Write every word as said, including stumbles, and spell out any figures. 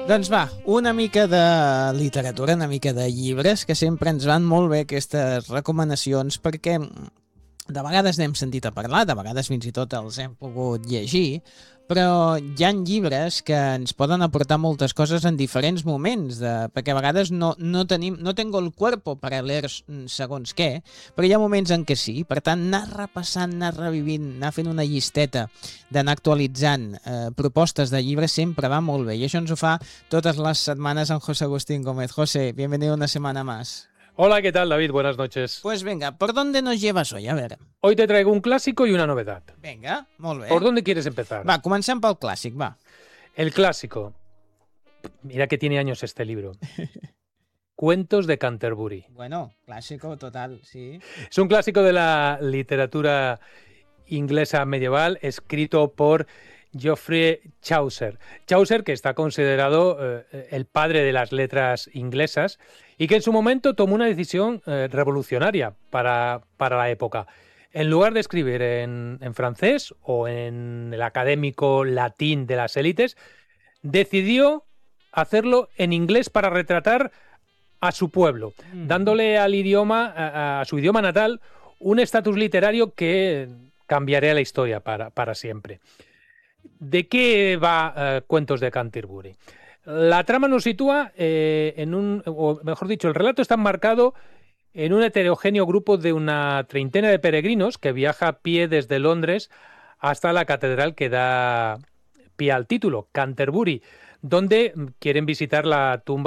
Doncs va, una mica de literatura, una mica de llibres, que sempre ens van molt bé aquestes recomanacions, perquè de vegades n'hem sentit a parlar, de vegades fins i tot els hem pogut llegir, però hi ha llibres que ens poden aportar moltes coses en diferents moments, de, perquè a vegades no, no, tenim, no tengo el cuerpo para leer segons què, però hi ha moments en què sí. Per tant, anar repassant, anar revivint, anar fent una llisteta, d'anar actualitzant eh, propostes de llibres sempre va molt bé, i això ens ho fa totes les setmanes en José Agustín Gómez. José, bienvenido una semana más. Hola, ¿qué tal, David? Buenas noches. Pues venga, ¿por dónde nos llevas hoy? A ver. Hoy te traigo un clásico y una novedad. Venga, molt bé. ¿Por dónde quieres empezar? Va, comencem pel clàssic, va. El clásico. Mira que tiene años este libro. Cuentos de Canterbury. Bueno, clásico total, sí. Es un clásico de la literatura inglesa medieval, escrito por Geoffrey Chaucer. Chaucer, que está considerado eh, el padre de las letras inglesas y que en su momento tomó una decisión eh, revolucionaria para, para la época. En lugar de escribir en, en francés o en el académico latín de las élites, decidió hacerlo en inglés para retratar a su pueblo, mm. dándole al idioma, a, a su idioma natal, un estatus literario que cambiaría la historia para, para siempre. ¿De qué va uh, Cuentos de Canterbury? La trama nos sitúa eh, en un, o mejor dicho, el relato está enmarcado en un heterogéneo grupo de una treintena de peregrinos que viaja a pie desde Londres hasta la catedral que da pie al título, Canterbury, donde quieren visitar la tumba